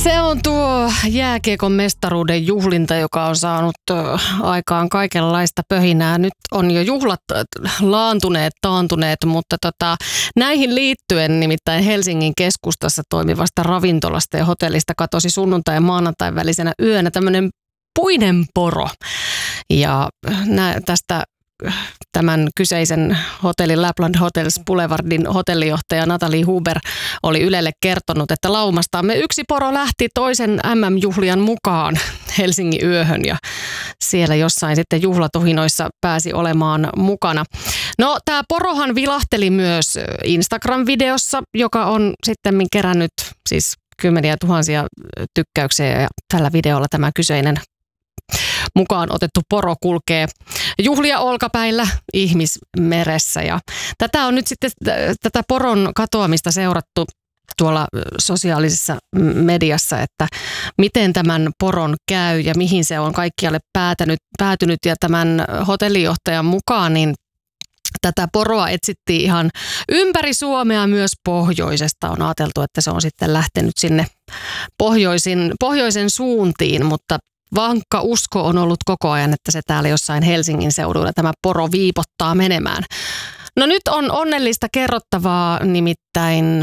Se on tuo jääkiekon mestaruuden juhlinta, joka on saanut aikaan kaikenlaista pöhinää. Nyt on jo juhlat taantuneet, mutta näihin liittyen nimittäin Helsingin keskustassa toimivasta ravintolasta ja hotellista katosi sunnuntai ja maanantain välisenä yönä tämmöinen puinen poro. Ja tästä tämän kyseisen hotellin Lapland Hotels Boulevardin hotellijohtaja Natalie Huber oli Ylelle kertonut, että laumastaamme yksi poro lähti toisen MM-juhlian mukaan Helsingin yöhön ja siellä jossain sitten juhlatohinoissa pääsi olemaan mukana. No, tämä porohan vilahteli myös Instagram-videossa, joka on sitten kerännyt siis kymmeniä tuhansia tykkäyksiä ja tällä videolla tämä kyseinen mukaan otettu poro kulkee juhlia olkapäillä ihmismeressä. Ja tätä on nyt sitten tätä poron katoamista seurattu tuolla sosiaalisessa mediassa, että miten tämän poron käy ja mihin se on kaikkialle päätynyt. Ja tämän hotellijohtajan mukaan niin tätä poroa etsittiin ihan ympäri Suomea, myös pohjoisesta. On ajateltu, että se on sitten lähtenyt sinne pohjoisen suuntiin, mutta vankka usko on ollut koko ajan, että se täällä jossain Helsingin seudulla tämä poro viipottaa menemään. No nyt on onnellista kerrottavaa, nimittäin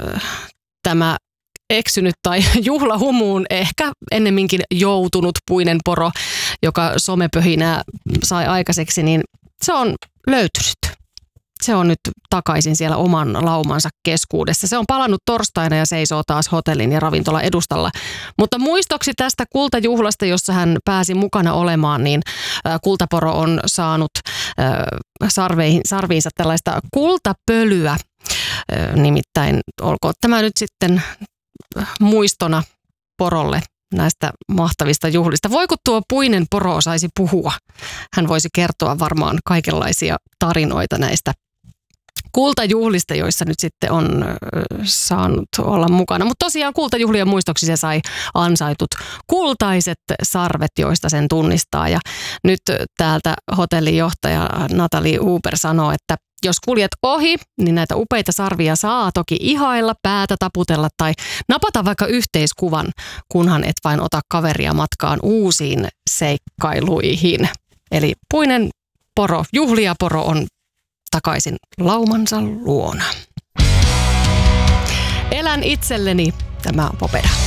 tämä eksynyt tai juhlahumuun ehkä ennemminkin joutunut puinen poro, joka somepöhinää sai aikaiseksi, niin se on löytynyt. Se on nyt takaisin siellä oman laumansa keskuudessa. Se on palannut torstaina ja seisoo taas hotellin ja ravintolan edustalla. Mutta muistoksi tästä kultajuhlasta, jossa hän pääsi mukana olemaan, niin kultaporo on saanut sarviinsa tällaista kultapölyä. Nimittäin olkoon tämä nyt sitten muistona porolle näistä mahtavista juhlista. Voiko tuo puinen poro osaisi puhua? Hän voisi kertoa varmaan kaikenlaisia tarinoita näistä kultajuhlista, joissa nyt sitten on saanut olla mukana. Mutta tosiaan kultajuhlien muistoksi se sai ansaitut kultaiset sarvet, joista sen tunnistaa. Ja nyt täältä hotellijohtaja Natalie Huber sanoo, että jos kuljet ohi, niin näitä upeita sarvia saa toki ihailla, päätä taputella tai napata vaikka yhteiskuvan, kunhan et vain ota kaveria matkaan uusiin seikkailuihin. Eli puinen poro, juhliaporo on takaisin laumansa luona. Elän itselleni, tämä Popeda.